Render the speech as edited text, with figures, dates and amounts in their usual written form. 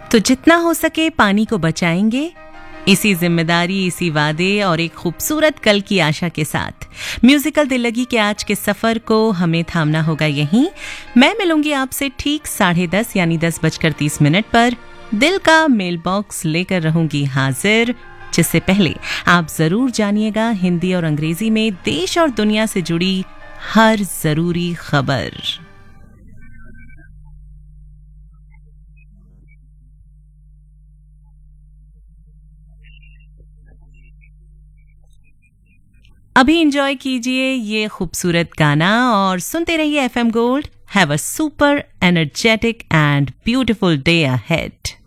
तो जितना हो सके पानी को बचाएंगे, इसी जिम्मेदारी, इसी वादे और एक खूबसूरत कल की आशा के साथ म्यूजिकल दिल लगी के आज के सफर को हमें थामना होगा यहीं। मैं मिलूंगी आपसे ठीक 10:30 यानी 10:30 पर। दिल का मेल बॉक्स लेकर रहूंगी हाजिर, जिससे पहले आप जरूर जानिएगा हिंदी और अंग्रेजी में देश और दुनिया से जुड़ी हर जरूरी खबर। अभी एंजॉय कीजिए ये खूबसूरत गाना और सुनते रहिए FM gold. Have a super energetic and beautiful day ahead.